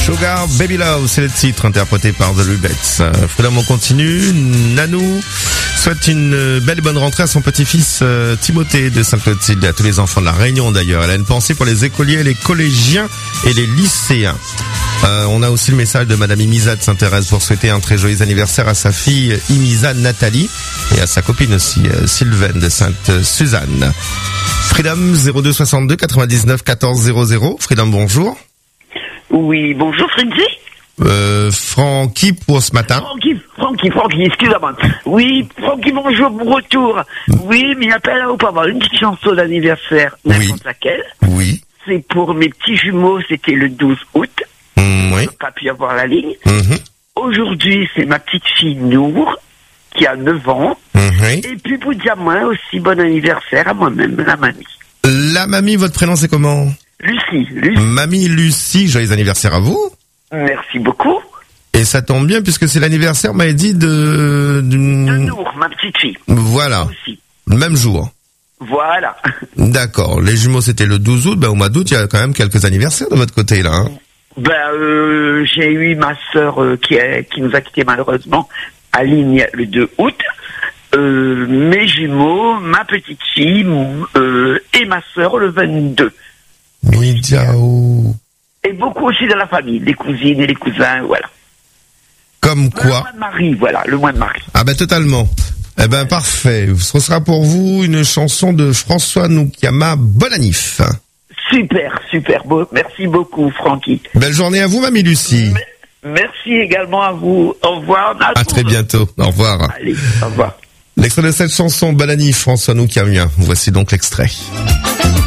Sugar Baby Love, c'est le titre interprété par The Rubettes. Freedom, on continue. Nanou souhaite une belle et bonne rentrée à son petit-fils Timothée de Sainte-Clotilde et à tous les enfants de la Réunion d'ailleurs. Elle a une pensée pour les écoliers, les collégiens et les lycéens. On a aussi le message de Madame Imisa de Sainte-Thérèse pour souhaiter un très joyeux anniversaire à sa fille Imisa Nathalie et à sa copine aussi Sylvaine de Sainte-Suzanne. Freedom 02 62 99 14 00. Freedom, bonjour. Oui, bonjour Freddy. Francky pour ce matin. Francky, excusez-moi. Oui, Francky, bonjour, bon retour. Oui, mais appelle au pas avoir une petite chanson d'anniversaire, n'importe laquelle. Oui. C'est pour mes petits jumeaux, c'était le 12 août. Oui. On n'a pas pu avoir la ligne. Aujourd'hui, c'est ma petite fille Nour, qui a 9 ans. Et puis pour dire moi aussi, bon anniversaire à moi-même, la mamie. La mamie, votre prénom c'est comment? Lucie. Mamie Lucie, joyeux anniversaire à vous. Merci beaucoup. Et ça tombe bien puisque c'est l'anniversaire, m'avait dit De Nour, ma petite fille. Voilà. Aussi. Le même jour. Voilà. D'accord. Les jumeaux c'était le 12 août. Au mois d'août, il y a quand même quelques anniversaires de votre côté là. Hein. J'ai eu ma sœur qui nous a quittés malheureusement à Ligne le 2 août. Mes jumeaux, ma petite fille et ma sœur le 22. Midiaou. Et beaucoup aussi de la famille, les cousines et les cousins, voilà. Comme quoi? Le mois de Marie, voilà, le mois de Marie. Ah ben totalement. Eh ben parfait. Ce sera pour vous une chanson de François Noukiyama, Bon Anif. Super beau. Merci beaucoup, Francky. Belle journée à vous, Mamie Lucie. Merci également à vous. Au revoir. À très bientôt. Au revoir. Allez, au revoir. L'extrait de cette chanson, Bon Anif, François Noukiyama. Voici donc l'extrait.